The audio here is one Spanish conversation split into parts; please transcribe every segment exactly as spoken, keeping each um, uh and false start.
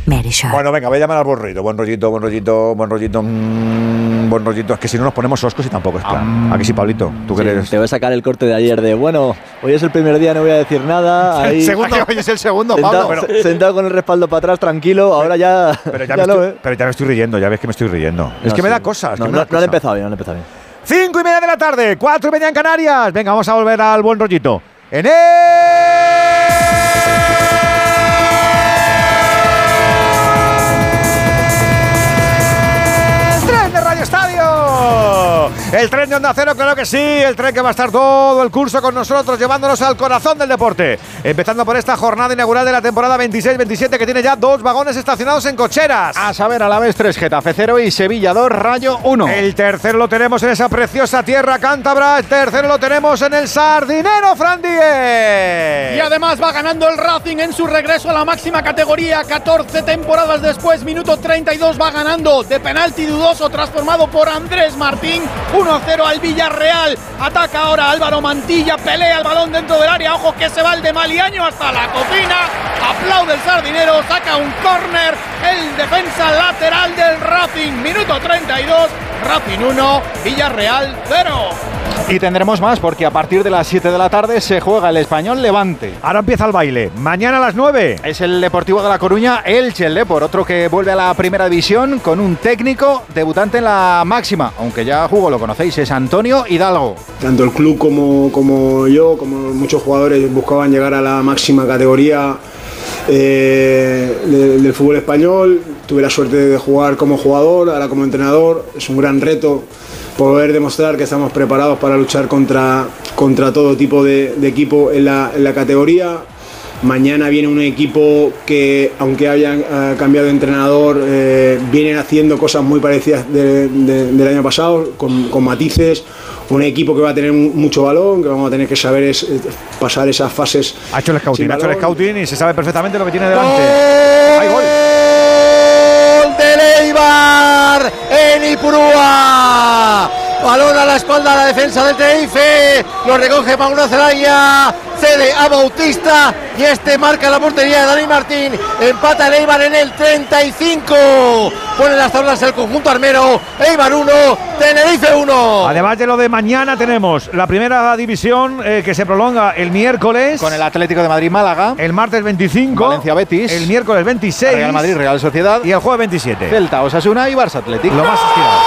Merisher. Bueno, venga, voy a llamar al buen rollito, buen rollito, buen rollito, buen rollito, mmm, buen rollito. Es que si no nos ponemos oscos y tampoco es plan. Aquí sí, Pablito, tú Sí, crees. te voy a sacar el corte de ayer de, bueno, hoy es el primer día, no voy a decir nada. Ahí, el segundo, hoy es el segundo, sentado, Pablo. Pero, sentado con el respaldo para atrás, tranquilo, ahora ya. Pero ya, ya me no, estoy, ¿eh? pero ya me estoy riendo, ya ves que me estoy riendo. No, es que sí. me da cosas. No, que me no, da no cosas. han empezado bien, no han empezado bien. Cinco y media de la tarde, cuatro y media en Canarias. Venga, vamos a volver al buen rollito. En el... tren de Radio Estadio. El tren de Onda Cero, claro que sí. El tren que va a estar todo el curso con nosotros, llevándonos al corazón del deporte. Empezando por esta jornada inaugural de la temporada veintiséis veintisiete, que tiene ya dos vagones estacionados en cocheras. A saber, Alavés tres, Getafe cero y Sevilla dos, Rayo uno. El tercero lo tenemos en esa preciosa tierra cántabra. El tercero lo tenemos en el Sardinero, Fran Díez. Y además va ganando el Racing en su regreso a la máxima categoría. catorce temporadas después, minuto treinta y dos, va ganando de penalti dudoso, transformado por Andrés Martín. uno a cero al Villarreal. Ataca ahora Álvaro Mantilla, pelea el balón dentro del área. Ojo que se va el de Maliaño hasta la cocina. Aplaude el Sardinero, saca un córner. El defensa lateral del Racing. Minuto treinta y dos. Racing uno, Villarreal cero. Y tendremos más porque a partir de las siete de la tarde se juega el Español Levante. Ahora empieza el baile. Mañana a las nueve. Es el Deportivo de La Coruña, Elche, el Depor, otro que vuelve a la primera división con un técnico debutante en la máxima, aunque ya jugó, lo conocéis, es Antonio Hidalgo. Tanto el club como, como yo, como muchos jugadores buscaban llegar a la máxima categoría eh, de, del fútbol español. Tuve la suerte de jugar como jugador, ahora como entrenador. Es un gran reto poder demostrar que estamos preparados para luchar contra, contra todo tipo de, de equipo en la, en la categoría. Mañana viene un equipo que, aunque hayan uh, cambiado de entrenador, eh, vienen haciendo cosas muy parecidas de, de, del año pasado, con, con matices. Un equipo que va a tener mucho balón, que vamos a tener que saber es, es, pasar esas fases. Ha hecho el scouting, ha hecho el scouting y se sabe perfectamente lo que tiene delante. ¡Gol! ¡Hay gol! ¡De Eibar en Ipurúa! Balón a la espalda de la defensa del Tenerife. Lo recoge Mauro Zelaya. Cede a Bautista. Y este marca la portería de Dani Martín. Empata el Eibar en el treinta y cinco. Pone las tablas el conjunto armero. Eibar uno, Tenerife uno. Además de lo de mañana, tenemos la primera división eh, que se prolonga el miércoles. Con el Atlético de Madrid-Málaga. El martes veinticinco. Valencia-Betis. El miércoles veintiséis. Real Madrid-Real Sociedad. Y el jueves veintisiete. Celta-Osasuna y Barça-Atlético. Lo más estirado.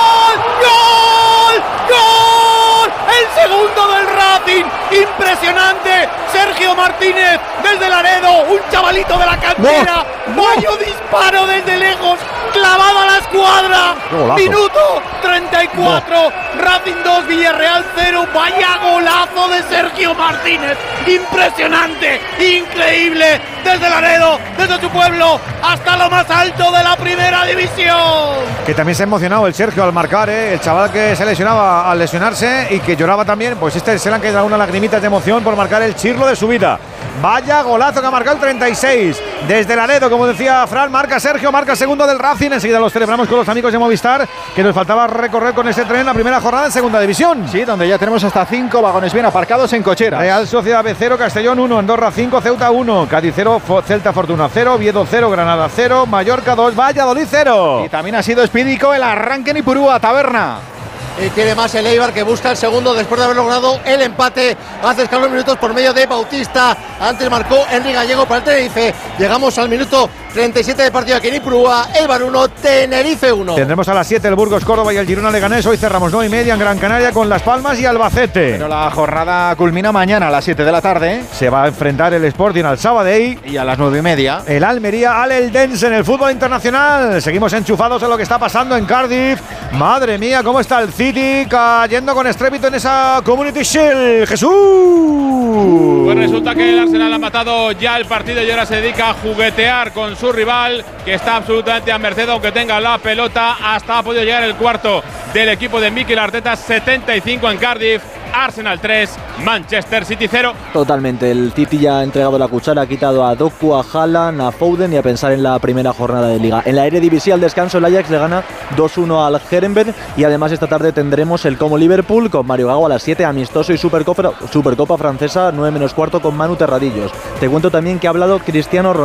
¡Gol! ¡Gol! El segundo del Racing. Impresionante. Sergio Martínez desde Laredo. Un chavalito de la cantera. Vaya disparo desde lejos. Clavado a la escuadra. Minuto treinta y cuatro. Racing dos, Villarreal cero. Vaya golazo de Sergio Martínez. Impresionante. Increíble. Desde Laredo, desde su pueblo, hasta lo más alto de la primera división. Que también se ha emocionado el Sergio al marcar, ¿eh? El chaval que se lesionaba al lesionarse y que lloraba también, pues este se le han quedado unas lagrimitas de emoción por marcar el chirlo de su vida. Vaya golazo que ha marcado el treinta y seis. Desde Laredo, como decía Fran, marca Sergio, marca el segundo del Racing. Enseguida los celebramos con los amigos de Movistar, que nos faltaba recorrer con ese tren la primera jornada en segunda división. Sí, donde ya tenemos hasta cinco vagones bien aparcados en cocheras. Real Sociedad B cero, Castellón uno, Andorra cinco, Ceuta uno, Cádiz cero, Celta Fortuna cero, Oviedo cero, Granada cero, Mallorca dos, Valladolid cero. Y también ha sido espídico el arranque en Ipurúa, Taberna. Y tiene más el Eibar, que busca el segundo después de haber logrado el empate hace escasos minutos por medio de Bautista. Antes marcó Henry Gallego para el Tenerife. Llegamos al minuto treinta y siete de partido aquí en Ipurúa. Eibar uno, Tenerife uno. Tendremos a las siete el Burgos Córdoba y el Girona Leganés. Hoy cerramos nueve y media en Gran Canaria con Las Palmas y Albacete. Pero la jornada culmina mañana a las siete de la tarde. Se va a enfrentar el Sporting al Sabadell. Y a las nueve y media el Almería al Eldense en el fútbol internacional. Seguimos enchufados en lo que está pasando en Cardiff. Madre mía, cómo está el City cayendo con estrépito en esa Community Shield. ¡Jesús! Pues resulta que el Arsenal ha matado ya el partido y ahora se dedica a juguetear con su rival, que está absolutamente a merced, aunque tenga la pelota. Hasta ha podido llegar el cuarto del equipo de Mikel Arteta, setenta y cinco en Cardiff. Arsenal tres, Manchester City cero. Totalmente, el City ya ha entregado la cuchara, ha quitado a Doku, a Haaland, a Foden y a pensar en la primera jornada de Liga. En la Eredivisie, al descanso, el Ajax le gana dos uno al Herenveen y además esta tarde tendremos el Como Liverpool con Mario Gago a las siete, amistoso y Supercopa, Supercopa francesa, nueve menos cuarto con Manu Terradillos. Te cuento también que ha hablado Cristiano Ronaldo.